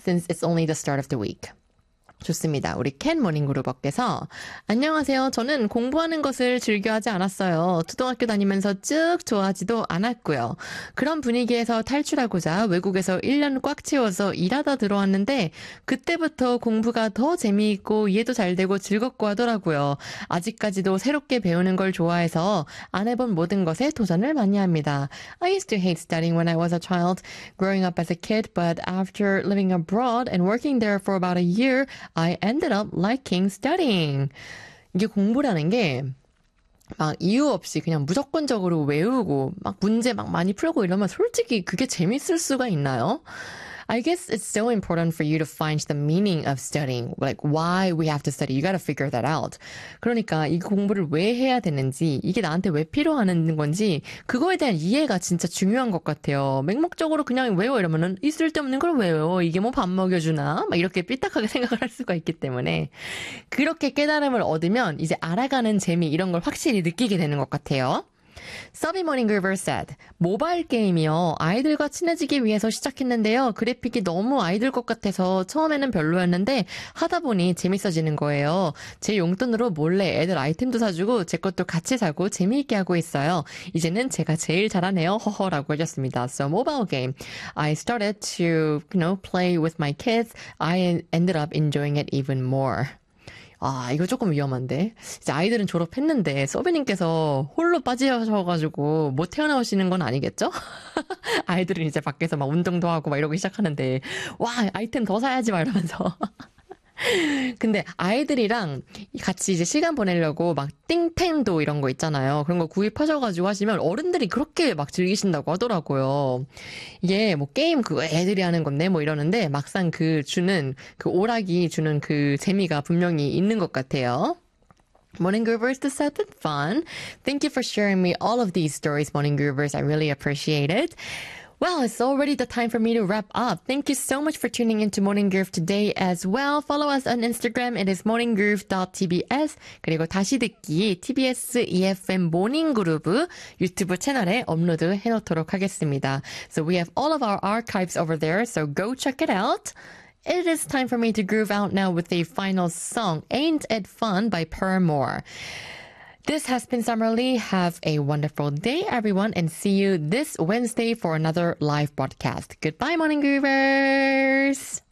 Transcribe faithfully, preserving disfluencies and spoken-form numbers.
since it's only the start of the week. 좋습니다. 우리 캔 모닝그룹업께서 안녕하세요. 저는 공부하는 것을 즐겨하지 않았어요. 초등학교 다니면서 쭉 좋아하지도 않았고요. 그런 분위기에서 탈출하고자 외국에서 일 년 꽉 채워서 일하다 들어왔는데 그때부터 공부가 더 재미있고 이해도 잘 되고 즐겁고 하더라고요. 아직까지도 새롭게 배우는 걸 좋아해서 안 해본 모든 것에 도전을 많이 합니다. I used to hate studying when I was a child, growing up as a kid, but after living abroad and working there for about a year, I ended up liking studying. 이게 공부라는 게 막 이유 없이 그냥 무조건적으로 외우고 막 문제 막 많이 풀고 이러면 솔직히 그게 재밌을 수가 있나요? I guess it's so important for you to find the meaning of studying, like why we have to study. You gotta figure that out. 그러니까 이 공부를 왜 해야 되는지, 이게 나한테 왜 필요한 건지 그거에 대한 이해가 진짜 중요한 것 같아요. 맹목적으로 그냥 외워 이러면은 이 쓸데없는 걸 외워. 이게 뭐 밥 먹여주나? 막 이렇게 삐딱하게 생각을 할 수가 있기 때문에 그렇게 깨달음을 얻으면 이제 알아가는 재미 이런 걸 확실히 느끼게 되는 것 같아요. Subby Morning Groover said, 모바일 게임이요. 아이들과 친해지기 위해서 시작했는데요. 그래픽이 너무 아이들 것 같아서 처음에는 별로였는데 하다 보니 재밌어지는 거예요. 제 용돈으로 몰래 애들 아이템도 사주고 제 것도 같이 사고 재미있게 하고 있어요. 이제는 제가 제일 잘하네요. 허허라고 해줬습니다. So mobile game. I started to, you know, play with my kids. I ended up enjoying it even more. 아, 이거 조금 위험한데. 이제 아이들은 졸업했는데 서비님께서 홀로 빠지셔가지고 못 태어나오시는 건 아니겠죠? 아이들은 이제 밖에서 막 운동도 하고 막 이러고 시작하는데 와, 아이템 더 사야지 막 이러면서. 근데 아이들이랑 같이 이제 시간 보내려고 막 띵텐도 이런 거 있잖아요. 그런 거 구입하셔가지고 하시면 어른들이 그렇게 막 즐기신다고 하더라고요. 이게 뭐 게임 그거 애들이 하는 건데 뭐 이러는데 막상 그 주는 그 오락이 주는 그 재미가 분명히 있는 것 같아요. Morning Groovers, this has been fun. Thank you for sharing me all of these stories, Morning Groovers. I really appreciate it. Well, it's already the time for me to wrap up. Thank you so much for tuning into Morning Groove today as well. Follow us on Instagram. It is morninggroove dot t b s. 그리고 다시 듣기 티비에스 이에프엠 모닝 그루브 유튜브 채널에 업로드 해놓도록 하겠습니다. So we have all of our archives over there, so go check it out. It is time for me to groove out now with the final song, Ain't It Fun by Paramore. This has been Summer Lee. Have a wonderful day, everyone, and see you this Wednesday for another live broadcast. Goodbye, Morning Groovers!